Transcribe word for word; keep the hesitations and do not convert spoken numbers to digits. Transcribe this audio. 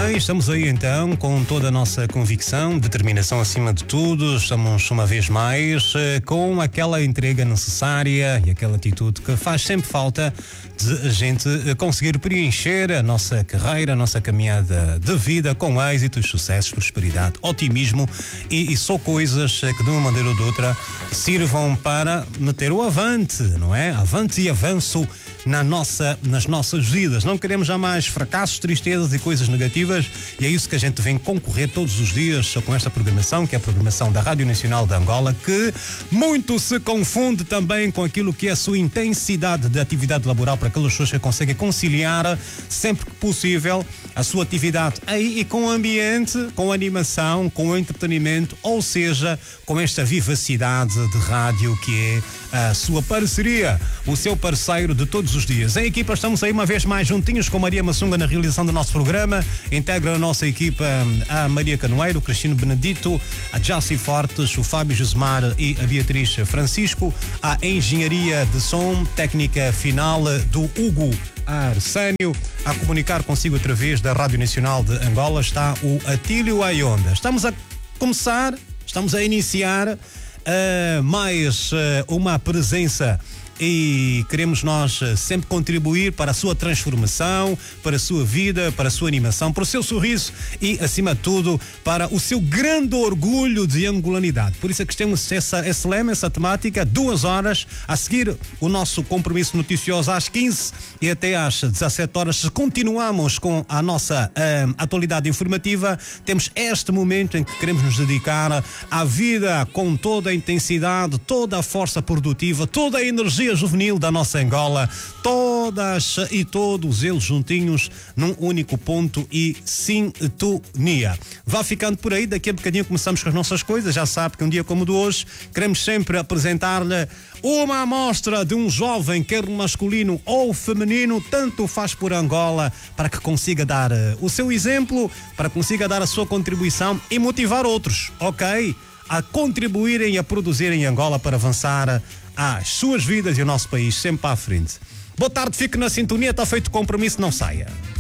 bem, estamos aí então com toda a nossa convicção, determinação acima de tudo. Estamos uma vez mais eh, com aquela entrega necessária e aquela atitude que faz sempre falta de a gente eh, conseguir preencher a nossa carreira, a nossa caminhada de vida com êxitos, sucessos, prosperidade, otimismo e, e só coisas eh, que de uma maneira ou de outra sirvam para meter o avante, não é? Avante e avanço na nossa, nas nossas vidas. Não queremos jamais fracassos, tristezas e coisas negativas, e é isso que a gente vem concorrer todos os dias com esta programação, que é a programação da Rádio Nacional de Angola, que muito se confunde também com aquilo que é a sua intensidade de atividade laboral para aquelas pessoas que conseguem conciliar sempre que possível a sua atividade aí e com o ambiente, com a animação, com o entretenimento, ou seja, com esta vivacidade de rádio que é a sua parceria, o seu parceiro de todos os dias. Em equipa estamos aí uma vez mais juntinhos com Maria Massunga na realização do nosso programa. Integra a nossa equipa a Maria Canoeiro, o Cristino Benedito, a Jaci Fortes, o Fábio Josemar e a Beatriz Francisco. A engenharia de som, técnica final do Hugo Arsénio. A comunicar consigo através da Rádio Nacional de Angola está o Atílio Aionda. Estamos a começar, estamos a iniciar uh, mais uh, uma presença e queremos nós sempre contribuir para a sua transformação, para a sua vida, para a sua animação, para o seu sorriso e, acima de tudo, para o seu grande orgulho de angolanidade. Por isso é que temos essa, esse lema, essa temática, duas horas, a seguir o nosso compromisso noticioso às quinze e até às dezassete horas. Se continuamos com a nossa uh, atualidade informativa, temos este momento em que queremos nos dedicar à vida com toda a intensidade, toda a força produtiva, toda a energia juvenil da nossa Angola, todas e todos eles juntinhos num único ponto e sintonia. Vá ficando por aí, daqui a bocadinho começamos com as nossas coisas. Já sabe que um dia como o de hoje queremos sempre apresentar-lhe uma amostra de um jovem, quer masculino ou feminino, tanto faz por Angola, para que consiga dar uh, o seu exemplo, para que consiga dar a sua contribuição e motivar outros, ok? A contribuírem e a produzirem em Angola para avançar as suas vidas e o nosso país sempre para a frente. Boa tarde, fique na sintonia, está feito o compromisso, não saia.